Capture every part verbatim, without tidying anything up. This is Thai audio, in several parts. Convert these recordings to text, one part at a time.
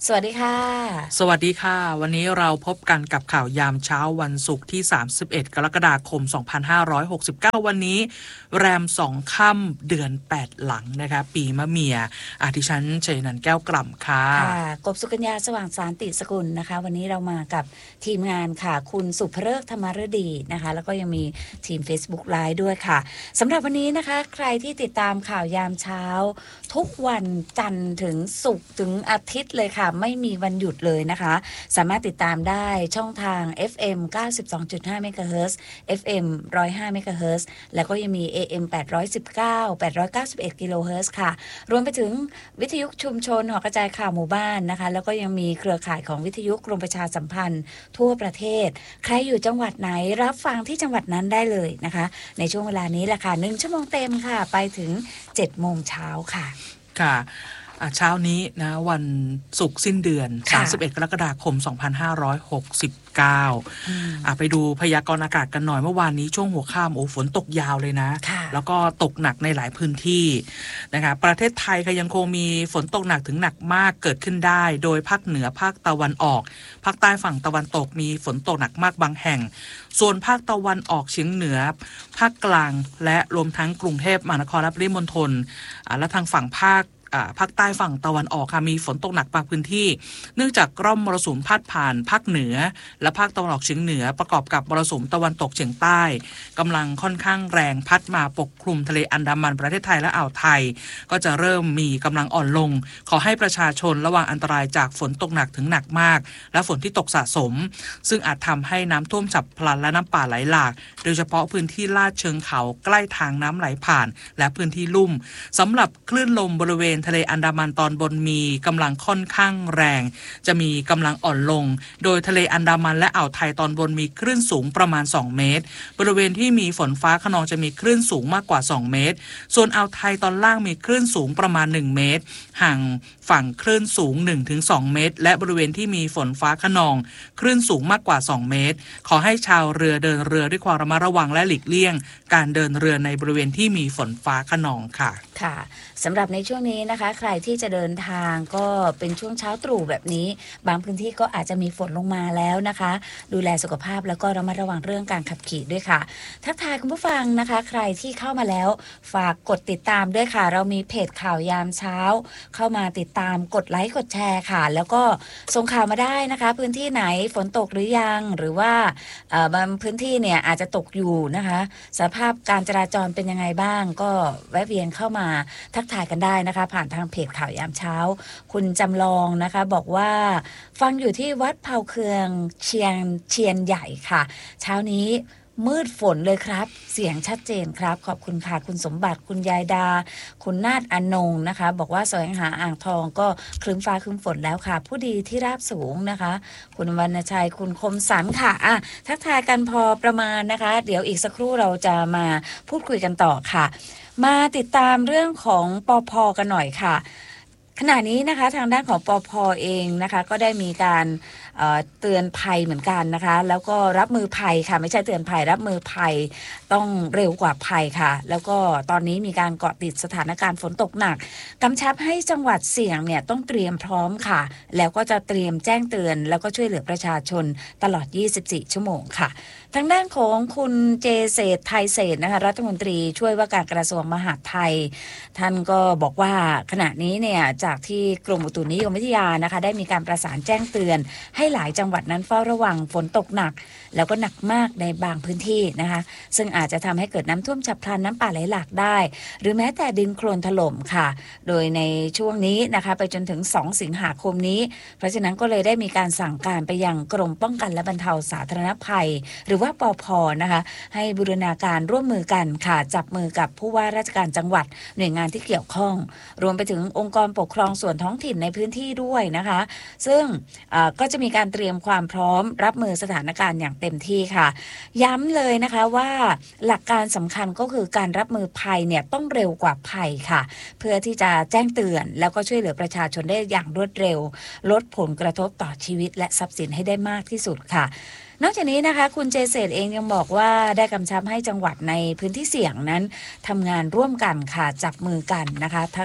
สวัสดีค่ะสวัสดีค่ะวันนี้เราพบกันกับข่าวยามเช้าวันศุกร์ที่สามสิบเอ็ดกรกฎาคมสองพันห้าร้อยหกสิบเก้าวันนี้แรมสองค่ำเดือนแปดหลังนะคะปีมะเมียอาทิฉันชัยนันท์แก้วกล่ำค่ะค่ะกบสุกัญญาสว่างสารติสกุลนะคะวันนี้เรามากับทีมงานค่ะคุณสุภฤกษ์ธรรมฤดีนะคะแล้วก็ยังมีทีม Facebook Live ด้วยค่ะสำหรับวันนี้นะคะใครที่ติดตามข่าวยามเช้าทุกวันจันทร์ถึงศุกร์ถึงอาทิตย์เลยค่ะไม่มีวันหยุดเลยนะคะสามารถติดตามได้ช่องทาง เอฟ เอ็ม เก้าสิบสองจุดห้า เมกะเฮิรตซ์ เอฟ เอ็ม หนึ่งร้อยห้า เมกะเฮิรตซ์แล้วก็ยังมี เอ เอ็ม แปดร้อยสิบเก้า แปดร้อยเก้าสิบเอ็ด กิโลเฮิรตซ์ค่ะรวมไปถึงวิทยุชุมชนหอกระจายข่าวหมู่บ้านนะคะแล้วก็ยังมีเครือข่ายของวิทยุกรมประชาสัมพันธ์ทั่วประเทศใครอยู่จังหวัดไหนรับฟังที่จังหวัดนั้นได้เลยนะคะในช่วงเวลานี้แหละค่ะหนึ่งชั่วโมงเต็มค่ะไปถึงเจ็ดโมงเช้าค่ะค่ะเช้านี้นะวันศุกร์สิ้นเดือนสามสิบเอ็ดกรกฎาคมสองพันห้าร้อยหกสิบเก้าอ่ะไปดูพยากรณ์อากาศกันหน่อยเมื่อวานนี้ช่วงหัวค่ำโอ้ฝนตกยาวเลยนะแล้วก็ตกหนักในหลายพื้นที่นะคะประเทศไทยก็ยังคงมีฝนตกหนักถึงหนักมากเกิดขึ้นได้โดยภาคเหนือภาคตะวันออกภาคใต้ฝั่งตะวันตกมีฝนตกหนักมากบางแห่งส่วนภาคตะวันออกเฉียงเหนือภาคกลางและรวมทั้งกรุงเทพมหานครและปริมณฑลและทางฝั่งภาคภาคใต้ฝั่งตะวันออกค่ะมีฝนตกหนักบางพื้นที่เนื่องจากร่องมรสุมพาดผ่านภาคเหนือและภาคตะวันออกเฉียงเหนือประกอบกับมรสุมตะวันตกเฉียงใต้กำลังค่อนข้างแรงพัดมาปกคลุมทะเลอันดามันประเทศไทยและอ่าวไทยก็จะเริ่มมีกำลังอ่อนลงขอให้ประชาชนระวังอันตรายจากฝนตกหนักถึงหนักมากและฝนที่ตกสะสมซึ่งอาจทำให้น้ำท่วมฉับพลันและน้ำป่าไหลหลากโดยเฉพาะพื้นที่ลาดเชิงเขาใกล้ทางน้ำไหลผ่านและพื้นที่ลุ่มสำหรับคลื่นลมบริเวณทะเลอันดามันตอนบนมีกำลังค่อนข้างแรงจะมีกำลังอ่อนลงโดยทะเลอันดามันและอ่าวไทยตอนบนมีคลื่นสูงประมาณสองเมตรบริเวณที่มีฝนฟ้าคะนองจะมีคลื่นสูงมากกว่าสองเมตรส่วนอ่าวไทยตอนล่างมีคลื่นสูงประมาณหนึ่งเมตรห่างฝั่งคลื่นสูง หนึ่งถึงสอง เมตรและบริเวณที่มีฝนฟ้าคะนองคลื่นสูงมากกว่าสองเมตรขอให้ชาวเรือเดินเรือด้วยความระมัดระวังและหลีกเลี่ยงการเดินเรือในบริเวณที่มีฝนฟ้าคะนองค่ะค่ะสำหรับในช่วงนี้นะคะใครที่จะเดินทางก็เป็นช่วงเช้าตรู่แบบนี้บางพื้นที่ก็อาจจะมีฝนลงมาแล้วนะคะดูแลสุขภาพแล้วก็ระมัดระวังเรื่องการขับขี่ด้วยค่ะทักทายคุณผู้ฟังนะคะใครที่เข้ามาแล้วฝากกดติดตามด้วยค่ะเรามีเพจข่าวยามเช้าเข้ามาติดตามกดไลค์กดแชร์ค่ะแล้วก็ส่งข่าวมาได้นะคะพื้นที่ไหนฝนตกหรือยังหรือว่าบางพื้นที่เนี่ยอาจจะตกอยู่นะคะสภาพการจราจรเป็นยังไงบ้างก็แวะเวียนเข้ามาทักทายกันได้นะคะผ่านทางเพจข่าวยามเช้าคุณจำลองนะคะบอกว่าฟังอยู่ที่วัดเผาเคืองเชียงเชียนใหญ่ค่ะเช้านี้มืดฝนเลยครับเสียงชัดเจนครับขอบคุณค่ะคุณสมบัติคุณยายดาคุณนาฏอนงนะคะบอกว่าแสวงหาอ่างทองก็ครึ้มฟ้าครึ้มฝนแล้วค่ะผู้ดีที่ราบสูงนะคะคุณวรรณชัยคุณคมสันค่ะอ่ะทักทายกันพอประมาณนะคะเดี๋ยวอีกสักครู่เราจะมาพูดคุยกันต่อค่ะมาติดตามเรื่องของปภ.กันหน่อยค่ะขณะนี้นะคะทางด้านของปภ.เองนะคะก็ได้มีการเอ่อเตือนภัยเหมือนกันนะคะแล้วก็รับมือภัยค่ะไม่ใช่เตือนภัยรับมือภัยต้องเร็วกว่าภัยค่ะแล้วก็ตอนนี้มีการเกาะติดสถานการณ์ฝนตกหนักกำชับให้จังหวัดเสี่ยงเนี่ยต้องเตรียมพร้อมค่ะแล้วก็จะเตรียมแจ้งเตือนแล้วก็ช่วยเหลือประชาชนตลอดยี่สิบสี่ชั่วโมงค่ะทางด้านของคุณเจเศรษฐ์ไทยเศรษฐ์นะคะรัฐมนตรีช่วยว่าการกระทรวงมหาดไทยท่านก็บอกว่าขณะนี้เนี่ยจากที่กรมอุตุนิยมวิทยานะคะได้มีการประสานแจ้งเตือนให้หลายจังหวัดนั้นเฝ้าระวังฝนตกหนักแล้วก็หนักมากในบางพื้นที่นะคะซึ่งอาจจะทำให้เกิดน้ำท่วมฉับพลันน้ำป่าไหลหลากได้หรือแม้แต่ดินโคลนถล่มค่ะโดยในช่วงนี้นะคะไปจนถึงสองสิงหาคมนี้เพราะฉะนั้นก็เลยได้มีการสั่งการไปยังกรมป้องกันและบรรเทาสาธารณภัยหรือว่าปภ.นะคะให้บูรณาการร่วมมือกันค่ะจับมือกับผู้ว่าราชการจังหวัดหน่วยงานที่เกี่ยวข้องรวมไปถึงองค์กรปกครองส่วนท้องถิ่นในพื้นที่ด้วยนะคะซึ่งก็จะมีการเตรียมความพร้อมรับมือสถานการณ์อย่างเต็มที่ค่ะย้ำเลยนะคะว่าหลักการสำคัญก็คือการรับมือภัยเนี่ยต้องเร็วกว่าภัยค่ะเพื่อที่จะแจ้งเตือนแล้วก็ช่วยเหลือประชาชนได้อย่างรวดเร็วลดผลกระทบต่อชีวิตและทรัพย์สินให้ได้มากที่สุดค่ะนอกจากนี้นะคะคุณเจเศรษฐ์เองยังบอกว่าได้กำชับให้จังหวัดในพื้นที่เสี่ยงนั้นทำงานร่วมกันค่ะจับมือกันนะคะทั้ง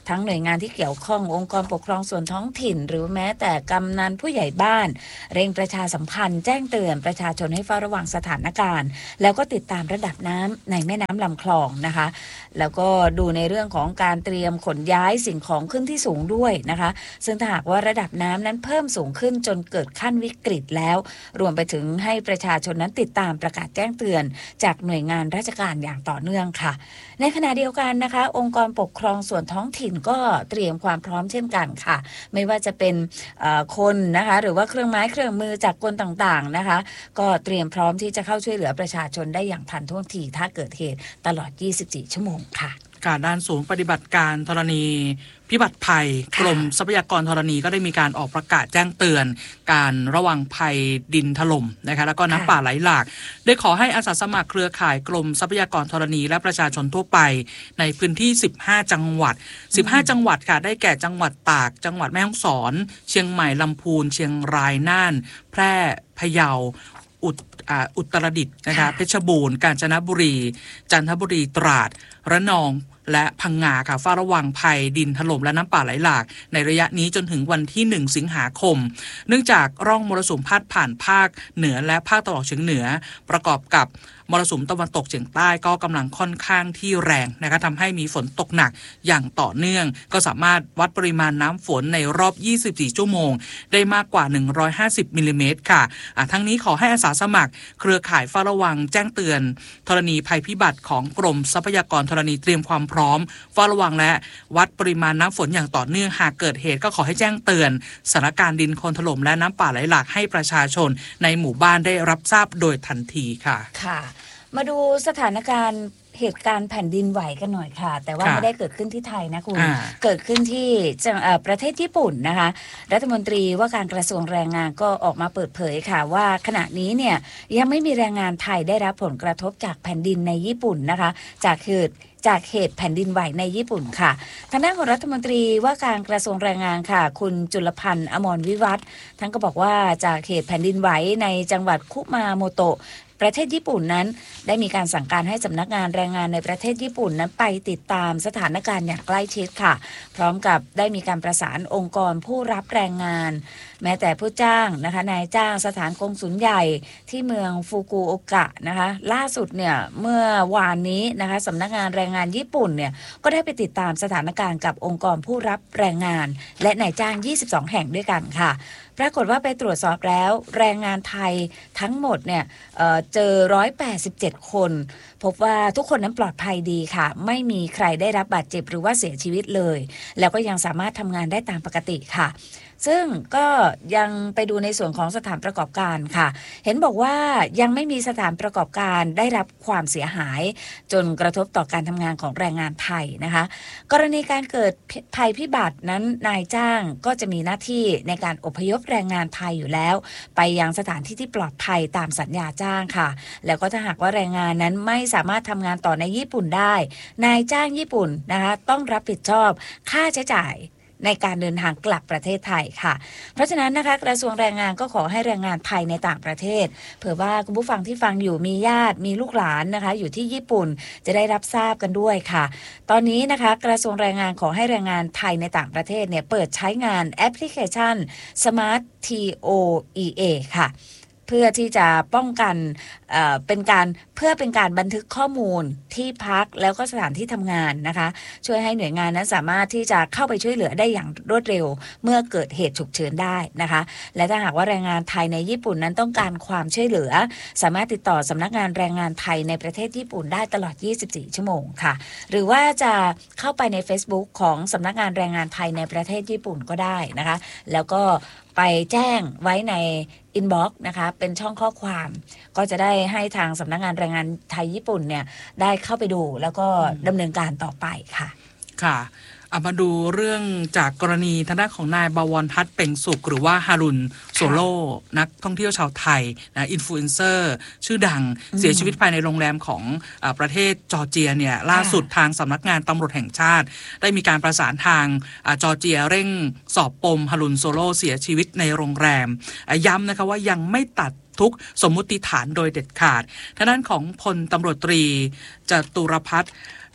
ทั้งหน่วยงานที่เกี่ยวข้ององค์กรปกครองส่วนท้องถิ่นหรือแม้แต่กำนันผู้ใหญ่บ้านเร่งประชาสัมพันธ์แจ้งเตือนประชาชนให้เฝ้าระวังสถานการณ์แล้วก็ติดตามระดับน้ำในแม่น้ำลำคลองนะคะแล้วก็ดูในเรื่องของการเตรียมขนย้ายสิ่งของขึ้นที่สูงด้วยนะคะซึ่งถ้าหากว่าระดับน้ำนั้นเพิ่มสูงขึ้นจนเกิดขั้นวิกฤตแล้วรวมไปถึงให้ประชาชนนั้นติดตามประกาศแจ้งเตือนจากหน่วยงานราชการอย่างต่อเนื่องค่ะในขณะเดียวกันนะคะองค์กรปกครองส่วนท้องถิ่นก็เตรียมความพร้อมเช่นกันค่ะไม่ว่าจะเป็นคนนะคะหรือว่าเครื่องไม้เครื่องมือจากกลต่างๆนะคะก็เตรียมพร้อมที่จะเข้าช่วยเหลือประชาชนได้อย่างทันท่วงทีถ้าเกิดเหตุตลอดยี่สิบสี่ชั่วโมงค่ะการด้านศูนย์ปฏิบัติการธรณีพิบัติภัยกรมทรัพยากรธรณีก็ได้มีการออกประกาศแจ้งเตือนการระวังภัยดินถล่มนะคะแล้วก็น้ำป่าไหลหลากได้ขอให้อาสาสมัครเครือข่ายกรมทรัพยากรธรณีและประชาชนทั่วไปในพื้นที่สิบห้าจังหวัดสิบห้าจังหวัดค่ะได้แก่จังหวัดตากจังหวัดแม่ฮ่องสอนเชียงใหม่ลำพูนเชียงรายน่านแพร่พะเยาอุตอุตรดิตถ์นะคะเพชรบูรณ์กาญจนบุรีจันทบุรีตราดระนองและพังงาค่ะเฝ้าระวังภัยดินถล่มและน้ำป่าไหลหลากในระยะนี้จนถึงวันที่หนึ่งสิงหาคมเนื่องจากร่องมรสุมพาดผ่านภาคเหนือและภาคตะวันออกเฉียงเหนือประกอบกับมรสุมตะวันตกเฉียงใต้ก็กำลังค่อนข้างที่แรงนะคะทำให้มีฝนตกหนักอย่างต่อเนื่องก็สามารถวัดปริมาณน้ำฝนในรอบยี่สิบสี่ชั่วโมงได้มากกว่าหนึ่งร้อยห้าสิบมิลลิเมตรค่ะอ่ะทั้งนี้ขอให้อาสาสมัครเครือข่ายเฝ้าระวังแจ้งเตือนธรณีภัยพิบัติของกรมทรัพยากรธรณีเตรียมความพร้อมเฝ้าระวังและวัดปริมาณน้ำฝนอย่างต่อเนื่องหากเกิดเหตุก็ขอให้แจ้งเตือนสถานการณ์ดินโคลนถล่มและน้ำป่าไหลหลากให้ประชาชนในหมู่บ้านได้รับทราบโดยทันทีค่ะค่ะมาดูสถานการณ์เหตุการณ์แผ่นดินไหวกันหน่อยค่ะแต่ว่าไม่ได้เกิดขึ้นที่ไทยนะคุณเกิดขึ้นที่ประเทศญี่ปุ่นนะคะรัฐมนตรีว่าการกระทรวงแรงงานก็ออกมาเปิดเผยค่ะว่าขณะนี้เนี่ยยังไม่มีแรงงานไทยได้รับผลกระทบจากแผ่นดินในญี่ปุ่นนะคะจากเหตุจากเหตุแผ่นดินไหวในญี่ปุ่นค่ะทางด้านของรัฐมนตรีว่าการกระทรวงแรงงานค่ะคุณจุลพันธ์อมรวิวัฒน์ท่านก็บอกว่าจากเหตุแผ่นดินไหวในจังหวัดคุมาโมโตะประเทศญี่ปุ่นนั้นได้มีการสั่งการให้สำนักงานแรงงานในประเทศญี่ปุ่นนั้นไปติดตามสถานการณ์อย่างใกล้ชิดค่ะพร้อมกับได้มีการประสานองค์กรผู้รับแรงงานแม้แต่ผู้จ้างนะคะนายจ้างสถานกงสุลใหญ่ที่เมืองฟุกุโอกะนะคะล่าสุดเนี่ยเมื่อวานนี้นะคะสำนักงานแรงงานญี่ปุ่นเนี่ยก็ได้ไปติดตามสถานการณ์กับองค์กรผู้รับแรงงานและนายจ้างยี่สิบสองแห่งด้วยกันค่ะปรากฏว่าไปตรวจสอบแล้วแรงงานไทยทั้งหมดเนี่ย เอ่อ เจอหนึ่งร้อยแปดสิบเจ็ดคนพบว่าทุกคนนั้นปลอดภัยดีค่ะไม่มีใครได้รับบาดเจ็บหรือว่าเสียชีวิตเลยแล้วก็ยังสามารถทำงานได้ตามปกติค่ะซึ่งก็ยังไปดูในส่วนของสถานประกอบการค่ะเห็นบอกว่ายังไม่มีสถานประกอบการได้รับความเสียหายจนกระทบต่อการทำงานของแรงงานไทยนะคะกรณีการเกิดภัยพิบัตินั้นนายจ้างก็จะมีหน้าที่ในการอพยพแรงงานไทยอยู่แล้วไปยังสถานที่ที่ปลอดภัยตามสัญญาจ้างค่ะแล้วก็ถ้าหากว่าแรงงานนั้นไม่สามารถทำงานต่อในญี่ปุ่นได้นายจ้างญี่ปุ่นนะคะต้องรับผิดชอบค่าใช้จ่ายในการเดินทางกลับประเทศไทยค่ะเพราะฉะนั้นนะคะกระทรวงแรงงานก็ขอให้แรงงานไทยในต่างประเทศเผื่อว่าคุณผู้ฟังที่ฟังอยู่มีญาติมีลูกหลานนะคะอยู่ที่ญี่ปุ่นจะได้รับทราบกันด้วยค่ะตอนนี้นะคะกระทรวงแรงงานขอให้แรงงานไทยในต่างประเทศเนี่ยเปิดใช้งานแอปพลิเคชัน Smart ที โอ อี เอ ค่ะเพื่อที่จะป้องกันเอ่อเป็นการเพื่อเป็นการบันทึกข้อมูลที่พักแล้วก็สถานที่ทำงานนะคะช่วยให้หน่วยงานนั้นสามารถที่จะเข้าไปช่วยเหลือได้อย่างรวดเร็วเมื่อเกิดเหตุฉุกเฉินได้นะคะและถ้าหากว่าแรงงานไทยในญี่ปุ่นนั้นต้องการความช่วยเหลือสามารถติดต่อสำนักงานแรงงานไทยในประเทศญี่ปุ่นได้ตลอดยี่สิบสี่ชั่วโมงค่ะหรือว่าจะเข้าไปใน Facebook ของสำนักงานแรงงานไทยในประเทศญี่ปุ่นก็ได้นะคะแล้วก็ไปแจ้งไว้ในอินบ็อกซ์นะคะเป็นช่องข้อความก็จะได้ให้ทางสำนักงานแรงงานไทยญี่ปุ่นเนี่ยได้เข้าไปดูแล้วก็ดำเนินการต่อไปค่ะค่ะเอามาดูเรื่องจากกรณีทางด้านของนายบวรทัศน์เป่งสุขหรือว่าฮารุนโซโลนักท่องเที่ยวชาวไทยนะอินฟลูเอนเซอร์ชื่อดังเสียชีวิตภายในโรงแรมของอ่าประเทศจอร์เจียเนี่ยล่าสุดทางสำนักงานตำรวจแห่งชาติได้มีการประสานทางอ่าจอร์เจียเร่งสอบปมฮารุนโซโลเสียชีวิตในโรงแรมย้ำนะคะว่ายังไม่ตัดทุกสมมุติฐานโดยเด็ดขาดทางด้านของพลตำรวจตรีจตุรพัฒน์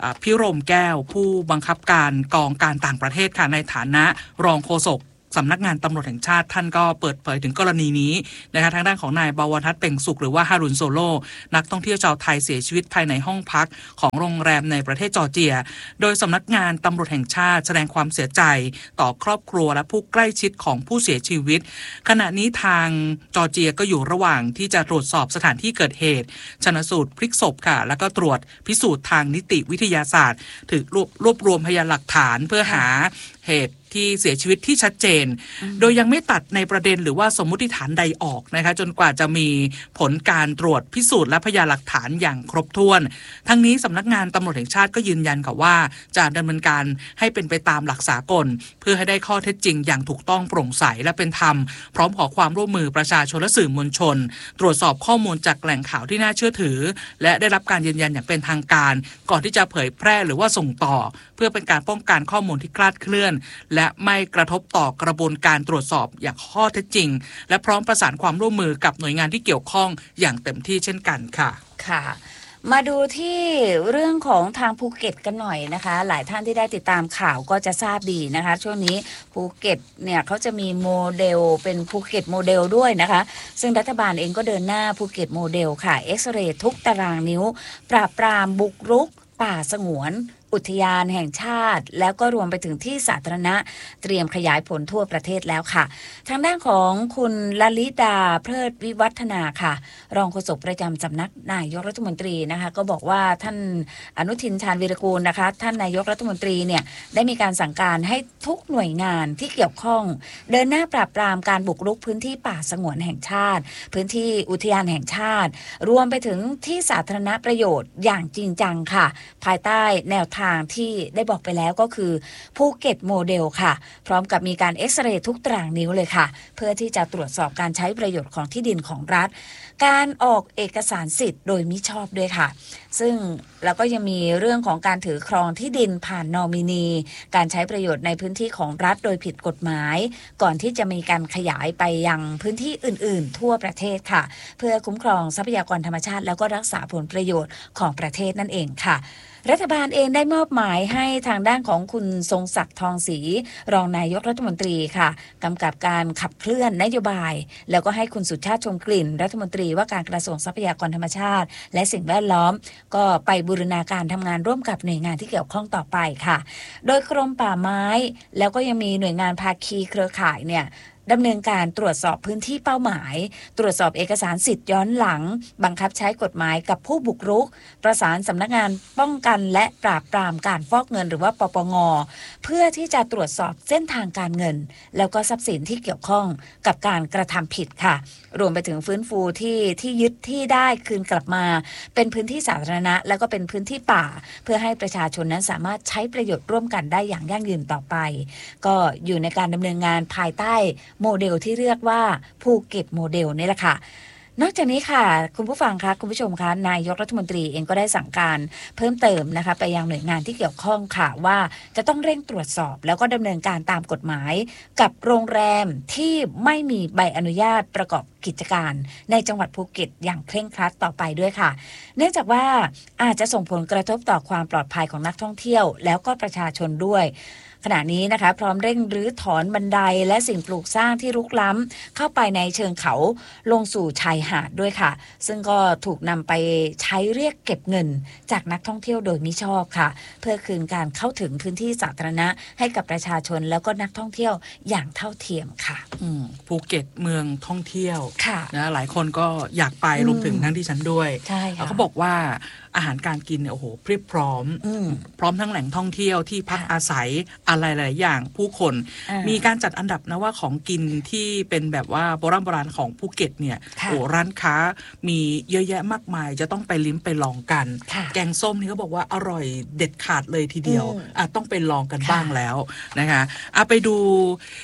พิรมแก้วผู้บังคับการกองการต่างประเทศค่ะในฐานะรองโฆษกสำนักงานตำรวจแห่งชาติท่านก็เปิดเผยถึงกรณีนี้นะคะทางด้านของนายบวรทัศน์เป่งสุขหรือว่าฮารุนโซโลนักท่องเที่ยวชาวไทยเสียชีวิตภายในห้องพักของโรงแรมในประเทศจอร์เจียโดยสำนักงานตำรวจแห่งชาติแสดงความเสียใจต่อครอบครัวและผู้ใกล้ชิดของผู้เสียชีวิตขณะนี้ทางจอร์เจียก็อยู่ระหว่างที่จะตรวจสอบสถานที่เกิดเหตุชันสูตรพลิกศพค่ะแล้วก็ตรวจพิสูจน์ทางนิติวิทยาศาสตร์ถึงรวบรวมพยานหลักฐานเพื่อหาเหตุที่เสียชีวิตที่ชัดเจนโดยยังไม่ตัดในประเด็นหรือว่าสมมุติฐานใดออกนะคะจนกว่าจะมีผลการตรวจพิสูจน์และพยานหลักฐานอย่างครบถ้วนทั้งนี้สำนักงานตำรวจแห่งชาติก็ยืนยันค่ะว่าจะดำเนินการให้เป็นไปตามหลักสากลเพื่อให้ได้ข้อเท็จจริงอย่างถูกต้องโปร่งใสและเป็นธรรมพร้อมขอความร่วมมือประชาชนและสื่อมวลชนตรวจสอบข้อมูลจากแหล่งข่าวที่น่าเชื่อถือและได้รับการยืนยันอย่างเป็นทางการก่อนที่จะเผยแพร่หรือว่าส่งต่อเพื่อเป็นการป้องกันข้อมูลที่คลาดเคลื่อนและไม่กระทบต่อกระบวนการตรวจสอบอย่างข้อเท็จจริงและพร้อมประสานความร่วมมือกับหน่วยงานที่เกี่ยวข้องอย่างเต็มที่เช่นกันค่ะค่ะมาดูที่เรื่องของทางภูเก็ตกันหน่อยนะคะหลายท่านที่ได้ติดตามข่าวก็จะทราบดีนะคะช่วงนี้ภูเก็ตเนี่ยเขาจะมีโมเดลเป็นภูเก็ตโมเดลด้วยนะคะซึ่งรัฐบาลเองก็เดินหน้าภูเก็ตโมเดลค่ะเอ็กซเรย์ทุกตารางนิ้วปราบปรามบุกรุกป่าสงวนอุทยานแห่งชาติแล้วก็รวมไปถึงที่สาธารณะเตรียมขยายผลทั่วประเทศแล้วค่ะทางด้านของคุณลลิดาเพลิดวิวัฒนาค่ะรองโฆษกประจำสำนักนายกรัฐมนตรีนะคะก็บอกว่าท่านอนุทินชาญวีรกูลนะคะท่านนายกรัฐมนตรีเนี่ยได้มีการสั่งการให้ทุกหน่วยงานที่เกี่ยวข้องเดินหน้าปราบปรามการบุกรุกพื้นที่ป่าสงวนแห่งชาติพื้นที่อุทยานแห่งชาติรวมไปถึงที่สาธารณประโยชน์อย่างจริงจังค่ะภายใต้แนวทางที่ได้บอกไปแล้วก็คือภูเก็ตโมเดลค่ะพร้อมกับมีการเอ็กซเรย์ทุกตารางนิ้วเลยค่ะเพื่อที่จะตรวจสอบการใช้ประโยชน์ของที่ดินของรัฐการออกเอกสารสิทธิ์โดยมิชอบด้วยค่ะซึ่งแล้วก็ยังมีเรื่องของการถือครองที่ดินผ่านนอมินีการใช้ประโยชน์ในพื้นที่ของรัฐโดยผิดกฎหมายก่อนที่จะมีการขยายไปยังพื้นที่อื่นๆทั่วประเทศค่ะเพื่อคุ้มครองทรัพยากรธรรมชาติแล้วก็รักษาผลประโยชน์ของประเทศนั่นเองค่ะรัฐบาลเองได้มอบหมายให้ทางด้านของคุณทรงศักดิ์ทองศรีรองนายกรัฐมนตรีค่ะกำกับการขับเคลื่อนนโยบายแล้วก็ให้คุณสุชาติชมกลิ่นรัฐมนตรีว่าการกระทรวงทรัพยากรธรรมชาติและสิ่งแวดล้อมก็ไปบูรณาการทำงานร่วมกับหน่วยงานที่เกี่ยวข้องต่อไปค่ะโดยกรมป่าไม้แล้วก็ยังมีหน่วยงานภาคีเครือข่ายเนี่ยดำเนินการตรวจสอบพื้นที่เป้าหมายตรวจสอบเอกสารสิทธิ์ย้อนหลังบังคับใช้กฎหมายกับผู้บุกรุกประสานสำนักงานป้องกันและปราบปรามการฟอกเงินหรือว่าปปง.เพื่อที่จะตรวจสอบเส้นทางการเงินแล้วก็ทรัพย์สินที่เกี่ยวข้องกับการกระทำผิดค่ะรวมไปถึงฟื้นฟูที่ที่ยึดที่ได้คืนกลับมาเป็นพื้นที่สาธารณะแล้วก็เป็นพื้นที่ป่าเพื่อให้ประชาชนนั้นสามารถใช้ประโยชน์ร่วมกันได้อย่างยั่งยืนต่อไปก็อยู่ในการดำเนินงานภายใต้โมเดลที่เรียกว่าภูเก็ตโมเดลนี่แหละค่ะนอกจากนี้ค่ะคุณผู้ฟังคะคุณผู้ชมคะนายกรัฐมนตรีเองก็ได้สั่งการเพิ่มเติมนะคะไปยังหน่วยงานที่เกี่ยวข้องค่ะว่าจะต้องเร่งตรวจสอบแล้วก็ดำเนินการตามกฎหมายกับโรงแรมที่ไม่มีใบอนุญาตประกอบกิจการในจังหวัดภูเก็ตอย่างเคร่งครัดต่อไปด้วยค่ะเนื่องจากว่าอาจจะส่งผลกระทบต่อความปลอดภัยของนักท่องเที่ยวแล้วก็ประชาชนด้วยขณะนี้นะคะพร้อมเร่งรื้อถอนบันไดและสิ่งปลูกสร้างที่รุกล้ำเข้าไปในเชิงเขาลงสู่ชายหาดด้วยค่ะซึ่งก็ถูกนำไปใช้เรียกเก็บเงินจากนักท่องเที่ยวโดยมิชอบค่ะเพื่อคืนการเข้าถึงพื้นที่สาธารณะให้กับประชาชนแล้วก็นักท่องเที่ยวอย่างเท่าเทียมค่ะภูเก็ตเมืองท่องเที่ยวค่ะนะหลายคนก็อยากไปรวมถึงทั้งที่ฉันด้วยใช่ค่ะเขาบอกว่าอาหารการกินเนี่ยโอ้โหเพียบพร้อมพร้อมทั้งแหล่งท่องเที่ยวที่พักอาศัยอะไรหลายอย่างผู้คนมีการจัดอันดับนะว่าของกินที่เป็นแบบว่าโบราณโบราณของภูเก็ตเนี่ยโอ้ร้านค้ามีเยอะแยะมากมายจะต้องไปลิ้มไปลองกันแกงส้มนี่เขาบอกว่าอร่อยเด็ดขาดเลยทีเดียวอ่ะต้องไปลองกันบ้างแล้วนะคะอ่ะไปดู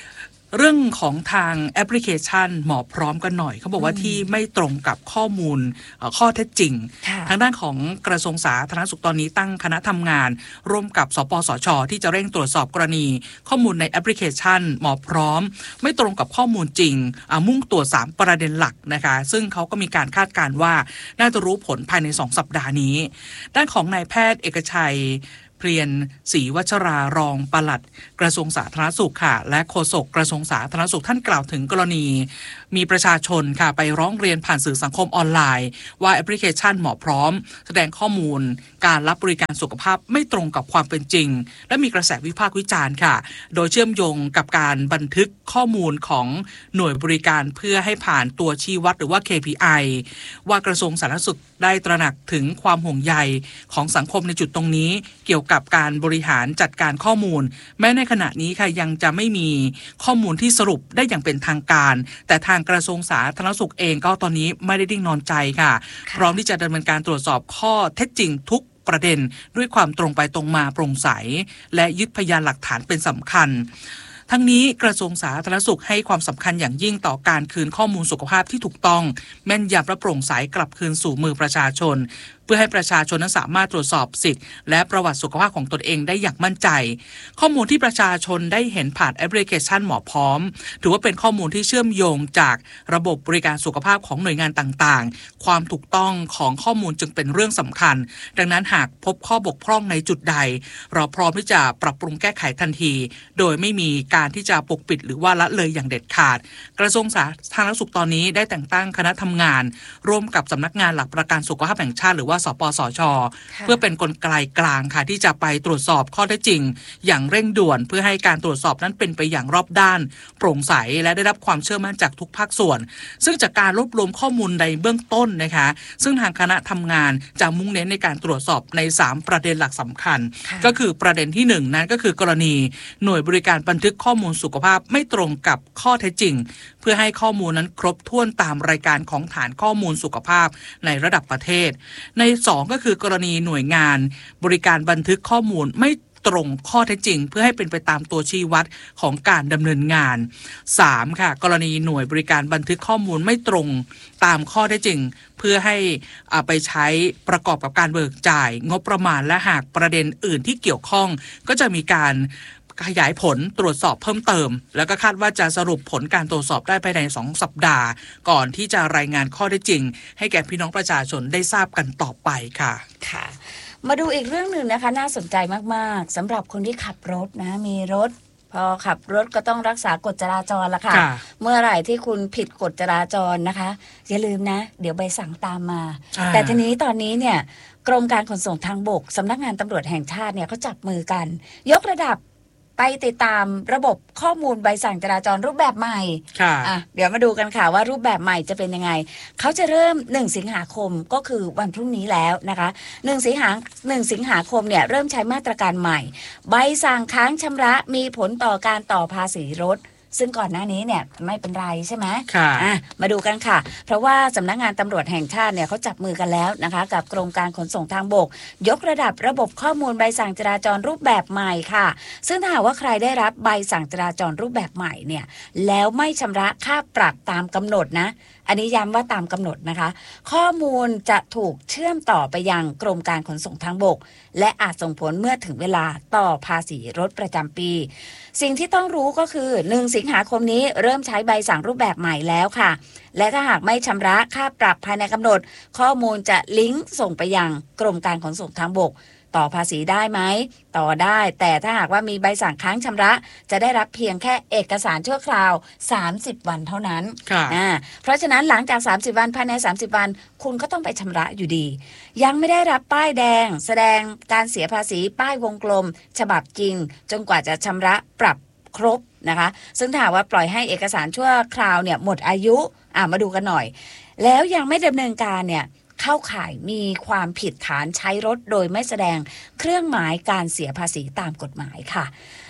เรื่องของทางแอปพลิเคชันหมอพร้อมกันหน่อยเขาบอกว่าที่ไม่ตรงกับข้อมูลข้อเท็จจริงทางด้านของกระทรวงสาธารณสุขตอนนี้ตั้งคณะทำงานร่วมกับสปสช.ที่จะเร่งตรวจสอบกรณีข้อมูลในแอปพลิเคชันหมอพร้อมไม่ตรงกับข้อมูลจริงมุ่งตรวจสามประเด็นหลักนะคะซึ่งเขาก็มีการคาดการณ์ว่าน่าจะรู้ผลภายในสองสัปดาห์นี้ด้านของนายแพทย์เอกชัยเพียรศรีวัชรารองปลัดกระทรวงสาธารณสุขค่ะและโฆษกกระทรวงสาธารณสุขท่านกล่าวถึงกรณีมีประชาชนค่ะไปร้องเรียนผ่านสื่อสังคมออนไลน์ว่าแอปพลิเคชันหมอพร้อมแสดงข้อมูลการรับบริการสุขภาพไม่ตรงกับความเป็นจริงและมีกระแสวิพากษ์วิจารณ์ค่ะโดยเชื่อมโยงกับการบันทึกข้อมูลของหน่วยบริการเพื่อให้ผ่านตัวชี้วัดหรือว่า เค พี ไอ ว่ากระทรวงสาธารณสุขได้ตระหนักถึงความห่วงใยของสังคมในจุดตรงนี้เกี่ยวกับการบริหารจัดการข้อมูลแม้ในขณะนี้ค่ะยังจะไม่มีข้อมูลที่สรุปได้อย่างเป็นทางการแต่ทางกระทรวงสาธารณสุขเองก็ตอนนี้ไม่ได้นิ่งนอนใจค่ะพร้อมที่จะดำเนินการตรวจสอบข้อเท็จจริงทุกประเด็นด้วยความตรงไปตรงมาโปร่งใสและยึดพยานหลักฐานเป็นสำคัญทั้งนี้กระทรวงสาธารณสุขให้ความสำคัญอย่างยิ่งต่อการคืนข้อมูลสุขภาพที่ถูกต้องแม่นยำและโปร่งใสกลับคืนสู่มือประชาชนเพื่อให้ประชาชนนั้นสามารถตรวจสอบสิทธิ์และประวัติสุขภาพของตนเองได้อย่างมั่นใจข้อมูลที่ประชาชนได้เห็นผ่านแอปพลิเคชันหมอพร้อมถือว่าเป็นข้อมูลที่เชื่อมโยงจากระบบบริการสุขภาพของหน่วยงานต่างๆความถูกต้องของข้อมูลจึงเป็นเรื่องสำคัญดังนั้นหากพบข้อบกพร่องในจุดใดเราพร้อมที่จะปรับปรุงแก้ไขทันทีโดยไม่มีการที่จะปกปิดหรือว่าละเลยอย่างเด็ดขาดกระทรวงสาธารณสุขตอนนี้ได้แต่งตั้งคณะทำงานร่วมกับสำนักงานหลักประกันสุขภาพแห่งชาติหรือว่าสปสช.เพื่อเป็นกลไกกลางค่ะที่จะไปตรวจสอบข้อเท็จจริงอย่างเร่งด่วนเพื่อให้การตรวจสอบนั้นเป็นไปอย่างรอบด้านโปร่งใสและได้รับความเชื่อมั่นจากทุกภาคส่วนซึ่งจากการรวบรวมข้อมูลในเบื้องต้นนะคะซึ่งทางคณะทำงานจะมุ่งเน้นในการตรวจสอบในสามประเด็นหลักสำคัญก็คือประเด็นที่หนึ่งนั้นก็คือกรณีหน่วยบริการบันทึกข้อมูลสุขภาพไม่ตรงกับข้อเท็จจริงเพื่อให้ข้อมูลนั้นครบถ้วนตามรายการของฐานข้อมูลสุขภาพในระดับประเทศในสองก็คือกรณีหน่วยงานบริการบันทึกข้อมูลไม่ตรงข้อเท็จจริงเพื่อให้เป็นไปตามตัวชี้วัดของการดำเนินงานสามค่ะกรณีหน่วยบริการบันทึกข้อมูลไม่ตรงตามข้อเท็จจริงเพื่อให้ไปใช้ประกอบกับการเบิกจ่ายงบประมาณและหากประเด็นอื่นที่เกี่ยวข้องก็จะมีการขยายผลตรวจสอบเพิ่มเติมแล้วก็คาดว่าจะสรุปผลการตรวจสอบได้ภายในสองสัปดาห์ก่อนที่จะรายงานข้อเท็จจริงให้แก่พี่น้องประชาชนได้ทราบกันต่อไปค่ะค่ะมาดูอีกเรื่องหนึ่งนะคะน่าสนใจมากๆสำหรับคนที่ขับรถนะมีรถพอขับรถก็ต้องรักษากฎจราจรละค่ะเมื่อไหร่ที่คุณผิดกฎจราจรนะคะอย่าลืมนะเดี๋ยวใบสั่งตามมาแต่ทีนี้ตอนนี้เนี่ยกรมการขนส่งทางบกสำนักงานตำรวจแห่งชาติเนี่ยเขาจับมือกันยกระดับไปติดตามระบบข้อมูลใบสั่งจราจรรูปแบบใหม่ค่ะอ่ะเดี๋ยวมาดูกันค่ะว่ารูปแบบใหม่จะเป็นยังไงเขาจะเริ่มหนึ่งสิงหาคมก็คือวันพรุ่งนี้แล้วนะคะหนึ่งสิงหาหนึ่งสิงหาคมเนี่ยเริ่มใช้มาตรการใหม่ใบสั่งค้างชำระมีผลต่อการต่อภาษีรถซึ่งก่อนหน้านี้เนี่ยไม่เป็นไรใช่ไหมค่ะอ่ะมาดูกันค่ะเพราะว่าสำนักงานตำรวจแห่งชาติเนี่ยเขาจับมือกันแล้วนะคะกับกรมการขนส่งทางบกยกระดับระบบข้อมูลใบสั่งจราจรรูปแบบใหม่ค่ะซึ่งถ้าหากว่าใครได้รับใบสั่งจราจรรูปแบบใหม่เนี่ยแล้วไม่ชำระค่าปรับตามกำหนดนะอันนี้ย้ำว่าตามกำหนดนะคะข้อมูลจะถูกเชื่อมต่อไปยังกรมการขนส่งทางบกและอาจส่งผลเมื่อถึงเวลาต่อภาษีรถประจำปีสิ่งที่ต้องรู้ก็คือหนึ่งสิงหาคมนี้เริ่มใช้ใบสั่งรูปแบบใหม่แล้วค่ะและถ้าหากไม่ชำระค่าปรับภายในกำหนดข้อมูลจะลิงก์ส่งไปยังกรมการขนส่งทางบกต่อภาษีได้ไหมต่อได้แต่ถ้าหากว่ามีใบสั่งค้างชำระจะได้รับเพียงแค่เอกสารชั่วคราวสามสิบวันเท่านั้นอ่าเพราะฉะนั้นหลังจากสามสิบวันภายในสามสิบวันคุณก็ต้องไปชำระอยู่ดียังไม่ได้รับป้ายแดงแสดงการเสียภาษีป้ายวงกลมฉบับจริงจนกว่าจะชำระปรับครบนะคะซึ่งถ้าหากว่าปล่อยให้เอกสารชั่วคราวเนี่ยหมดอายุอ่ามาดูกันหน่อยแล้วยังไม่ดำเนินการเนี่ยเข้าข่ายมีความผิดฐานใช้รถโดยไม่แสดงเครื่องหมายการเสียภาษีตามกฎหมายค่ะ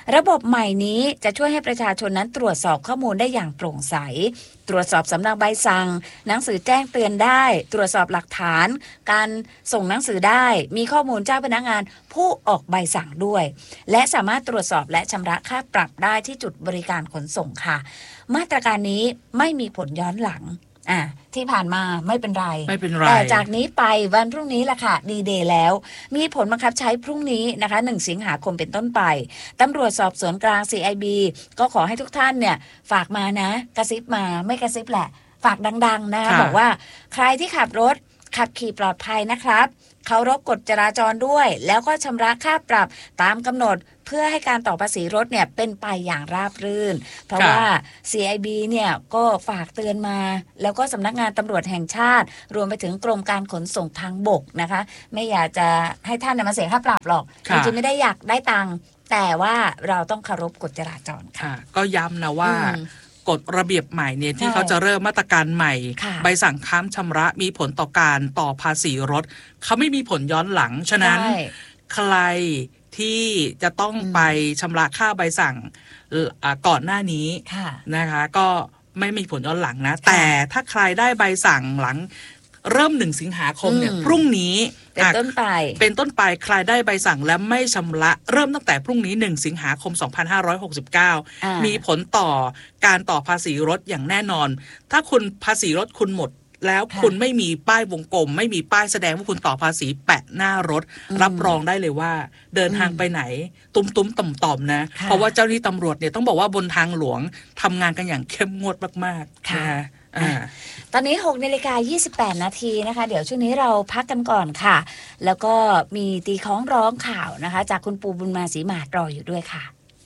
ระบบใหม่นี้จะช่วยให้ประชาชนนั้นตรวจสอบข้อมูลได้อย่างโปร่งใสตรวจสอบสำเนาใบสั่งหนังสือแจ้งเตือนได้ตรวจสอบหลักฐานการส่งหนังสือได้มีข้อมูลเจ้าพนักงานผู้ออกใบสั่งด้วยและสามารถตรวจสอบและชำระค่าปรับได้ที่จุดบริการขนส่งค่ะมาตรการนี้ไม่มีผลย้อนหลังอ่ะที่ผ่านมาไม่เป็นไรไม่เป็นไรแต่จากนี้ไปวันพรุ่งนี้ล่ะค่ะดีเดย์แล้วมีผลบังคับใช้พรุ่งนี้นะคะหนึ่งสิงหาคมเป็นต้นไปตำรวจสอบสวนกลาง ซี ไอ บี ก็ขอให้ทุกท่านเนี่ยฝากมานะกระซิบมาไม่กระซิบแหละฝากดังๆนะคะบอกว่าใครที่ขับรถขับขี่ปลอดภัยนะครับเคารพกฎจราจรด้วยแล้วก็ชำระค่าปรับตามกำหนดเพื่อให้การต่อภาษีรถเนี่ยเป็นไปอย่างราบรื่นเพราะว่า ซี ไอ บี เนี่ยก็ฝากเตือนมาแล้วก็สำนักงานตำรวจแห่งชาติรวมไปถึงกรมการขนส่งทางบกนะคะไม่อยากจะให้ท่านมาเสียค่าปรับหรอกจริงๆไม่ได้อยากได้ตังค์แต่ว่าเราต้องเคารพกฎจราจรค่ะก็ย้ำนะว่ากฎระเบียบใหม่เนี่ยที่เขาจะเริ่มมาตรการใหม่ใบสั่งค้ำชำระมีผลต่อการต่อภาษีรถเขาไม่มีผลย้อนหลังฉะนั้นใครที่จะต้องไปชำระค่าใบสั่งก่อนหน้านี้นะคะก็ไม่มีผลย้อนหลังนะแต่ถ้าใครได้ใบสั่งหลังเริ่มหนึ่งสิงหาคมเนี่ยพรุ่งนี้เป็นต้นไปเป็นต้นไปใครได้ใบสั่งและไม่ชำระเริ่มตั้งแต่พรุ่งนี้หนึ่งสิงหาคมสองพันห้าร้อยหกสิบเก้ามีผลต่อการต่อภาษีรถอย่างแน่นอนถ้าคุณภาษีรถคุณหมดแล้วคุณไม่มีป้ายวงกลมไม่มีป้ายแสดงว่าคุณต่อภาษีแปะหน้ารถรับรองได้เลยว่าเดินทางไปไหนตุ้มตุ้มต่อมต่อมนะเพราะว่าเจ้าหน้าที่ตำรวจเนี่ยต้องบอกว่าบนทางหลวงทำงานกันอย่างเข้มงวดมากๆนะคะตอนนี้หกนาฬิกายี่สิบแปดนาทีนะคะเดี๋ยวช่วงนี้เราพักกันก่อนค่ะแล้วก็มีตีคล้องร้องข่าวนะคะจากคุณปูบุญมาศรีมาศรออยู่ด้วยค่ะ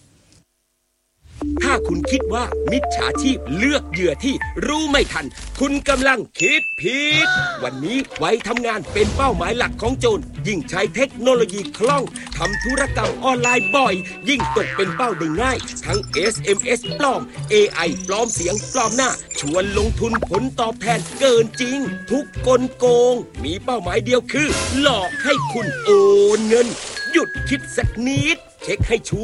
ถ้าคุณคิดว่ามิจฉาชีพเลือกเหยื่อที่รู้ไม่ทันคุณกำลังคิดผิดวันนี้ไว้ทำงานเป็นเป้าหมายหลักของโจรยิ่งใช้เทคโนโลยีคล่องทำธุรกรรมออนไลน์บ่อยยิ่งตกเป็นเป้าได้ง่ายทั้ง เอส เอ็ม เอส ปลอม เอ ไอ ปลอมเสียงปลอมหน้าชวนลงทุนผลตอบแทนเกินจริงทุกกลโกงมีเป้าหมายเดียวคือหลอกให้คุณโอนเงินหยุดคิดสักนิดเช็คให้ชัวร์